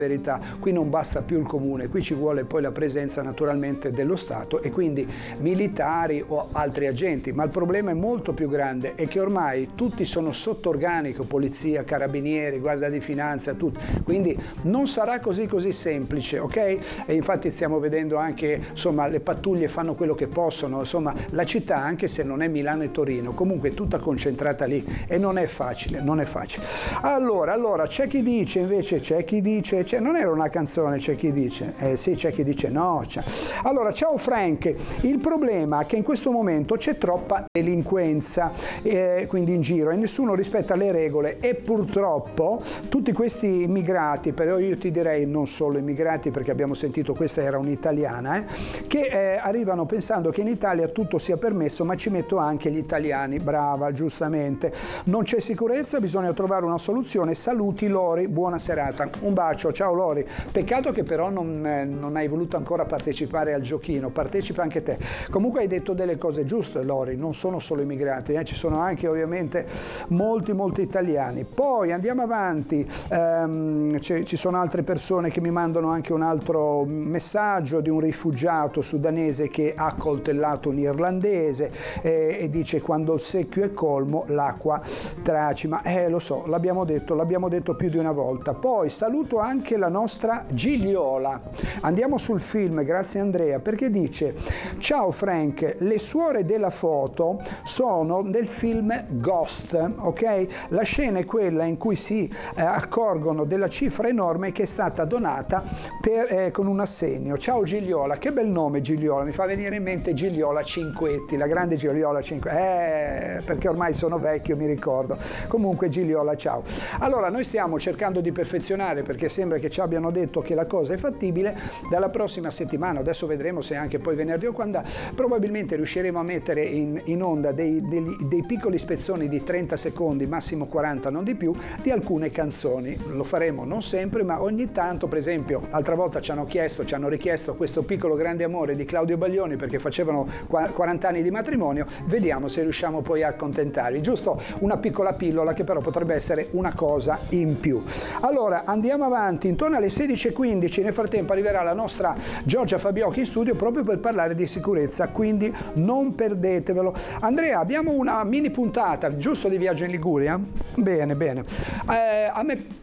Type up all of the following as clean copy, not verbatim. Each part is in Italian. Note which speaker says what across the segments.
Speaker 1: verità, qui non basta più il comune, qui ci vuole poi la presenza naturalmente dello Stato e quindi militari o altri agenti, ma il problema è molto più grande, è che ormai tutti sono sotto organico, polizia, carabinieri, guardia di finanza, tutti, quindi non sarà così semplice, ok? E infatti stiamo vedendo anche, insomma, le pattuglie fanno quello che possono, insomma, la città, anche se non è Milano e Torino, comunque è tutta concentrata lì e non è facile, non è facile. Allora, c'è chi dice invece, non era una canzone, c'è chi dice, sì, c'è chi dice no. Allora, ciao Frank, il problema è che in questo momento c'è troppa delinquenza, quindi in giro, e nessuno rispetta le regole e purtroppo tutti questi immigrati, però io ti direi non solo immigrati, perché abbiamo sentito questa era un'italiana, che arrivano pensando che in Italia tutto sia permesso, ma ci metto anche gli italiani, brava, giustamente. Non c'è sicurezza, bisogna trovare una soluzione. Saluti Lori, buona serata. Un bacio, ciao Lori. Peccato che però non hai voluto ancora partecipare al giochino, partecipa anche te. Comunque hai detto delle cose giuste Lori, non sono solo immigrati, ci sono anche ovviamente molti italiani. Poi andiamo avanti, ci sono altre persone che mi mandano anche un altro messaggio di un rifugiato sudanese che ha coltellato un irlandese e dice quando il secchio è colmo l'acqua tracima. Lo so, l'abbiamo detto più di una volta. Poi saluto anche la nostra Gigliola. Andiamo sul film, grazie Andrea, perché dice ciao Frank, le suore della foto sono del film Ghost, ok? La scena è quella in cui si accorgono della cifra enorme che è stata donata con un assegno. Ciao Gigliola, che bel nome Gigliola, mi fa venire in mente Gigliola Cinquetti, la grande Gigliola Cinquetti, perché ormai sono vecchio, mi ricordo. Comunque Gigliola, ciao. Allora, noi stiamo cercando di perfezionare, perché sembra che ci abbiano detto che la cosa è fattibile. Dalla prossima settimana, adesso vedremo se anche poi venerdì o quando, probabilmente riusciremo a mettere in onda dei piccoli spezzoni di 30 secondi, massimo 40, non di più, di alcune canzoni. Lo faremo non sempre, ma ogni tanto. Per esempio, l'altra volta ci hanno richiesto questo piccolo grande amore di Claudio Baglioni, perché facevano 40 anni di matrimonio. Vediamo se riusciamo poi a accontentarvi, giusto una piccola pillola che però potrebbe essere una cosa in più. Allora andiamo avanti, intorno alle 16:15 nel frattempo arriverà la nostra Giorgia Fabiocchi in studio proprio per parlare di sicurezza, quindi non perdetevelo. Andrea, abbiamo una mini puntata giusto di Viaggio in Liguria? Bene. A me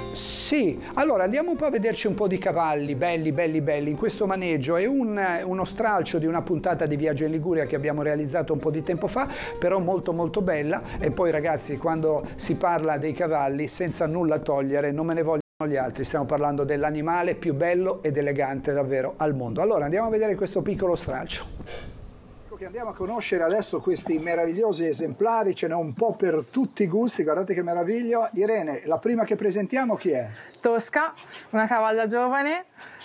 Speaker 1: sì, allora andiamo un po' a vederci un po' di cavalli belli in questo maneggio. È uno stralcio di una puntata di Viaggio in Liguria che abbiamo realizzato un po' di tempo fa, però molto bella. E poi ragazzi, quando si parla dei cavalli, senza nulla togliere, non me ne vogliono gli altri, stiamo parlando dell'animale più bello ed elegante davvero al mondo. Allora andiamo a vedere questo piccolo stralcio. Che andiamo a conoscere adesso questi meravigliosi esemplari, ce n'è un po' per tutti i gusti, guardate che meraviglia. Irene, la prima che presentiamo chi è?
Speaker 2: Tosca, una cavalla giovane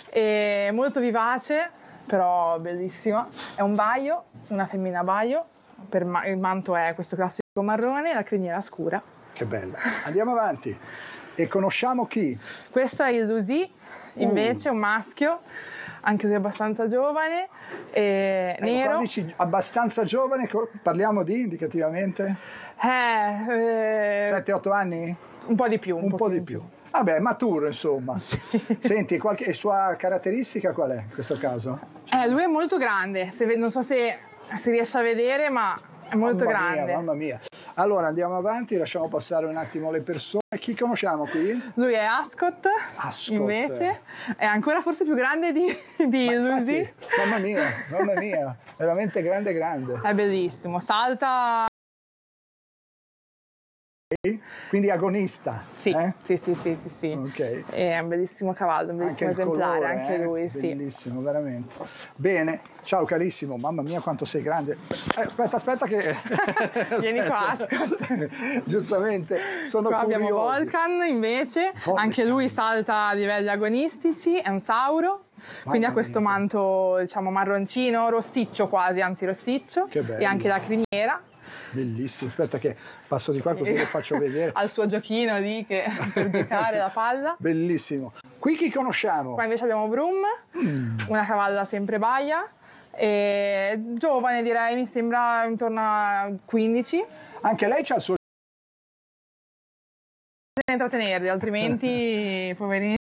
Speaker 2: e molto vivace, però bellissima. È un baio, una femmina baio, il manto è questo classico marrone e la criniera scura.
Speaker 1: Che bella. Andiamo avanti e conosciamo chi?
Speaker 2: Questo è il Lusi, invece un maschio, anche lui abbastanza giovane, nero.
Speaker 1: Quando dici abbastanza giovane, parliamo di indicativamente? 7-8 anni?
Speaker 2: Un po' di più.
Speaker 1: Un po' di più. Vabbè, maturo insomma. Sì. Senti, qualche sua caratteristica qual è in questo caso?
Speaker 2: Lui è molto grande, non so se si riesce a vedere, ma è molto grande.
Speaker 1: Mamma mia. Allora andiamo avanti, lasciamo passare un attimo le persone. Chi conosciamo qui?
Speaker 2: Lui è Ascot. Invece è ancora forse più grande di Lucy.
Speaker 1: Mamma mia, veramente grande.
Speaker 2: È bellissimo, salta.
Speaker 1: Quindi agonista.
Speaker 2: Sì.
Speaker 1: Okay.
Speaker 2: È un bellissimo cavallo, un bellissimo esemplare,
Speaker 1: colore,
Speaker 2: anche lui, sì.
Speaker 1: Bellissimo, veramente. Bene, ciao carissimo, mamma mia quanto sei grande. Aspetta che...
Speaker 2: Vieni qua, Ascot.
Speaker 1: Giustamente, sono
Speaker 2: qua
Speaker 1: curioso.
Speaker 2: Abbiamo Volcan invece, anche lui salta a livelli agonistici, è un sauro. Quindi ha questo manto, diciamo, marroncino, rossiccio quasi, anzi rossiccio.
Speaker 1: Che bello.
Speaker 2: E anche la criniera.
Speaker 1: Bellissimo, aspetta che passo di qua così lo faccio vedere.
Speaker 2: Al suo giochino lì per giocare la palla.
Speaker 1: Bellissimo. Qui chi conosciamo?
Speaker 2: Qua invece abbiamo Brum, una cavalla sempre baia, giovane direi, mi sembra intorno a 15.
Speaker 1: Anche lei c'ha il suo...
Speaker 2: Intrattenerli, altrimenti poverini